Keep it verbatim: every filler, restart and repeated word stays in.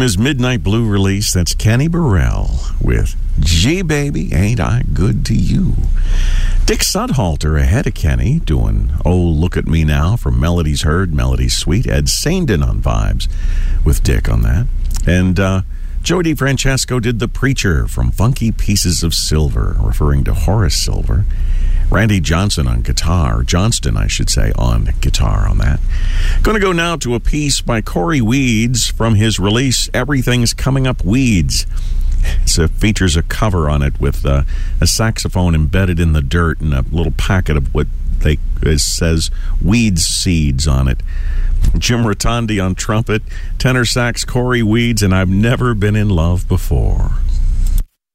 his Midnight Blue release, that's Kenny Burrell with Gee Baby, Ain't I Good to You. Dick Sudhalter ahead of Kenny, doing Oh Look at Me Now from Melodies Heard, Melodies Sweet. Ed Saindon on vibes with Dick on that. And uh, Joe DiFrancesco did The Preacher from Funky Pieces of Silver, referring to Horace Silver. Randy Johnson on guitar, Johnston, I should say, on guitar on that. Going to go now to a piece by Corey Weeds from his release, Everything's Coming Up Weeds. It features a cover on it with uh, a saxophone embedded in the dirt and a little packet of what they it says weeds seeds on it. Jim Rotondi on trumpet, tenor sax Corey Weeds, and I've Never Been in Love Before.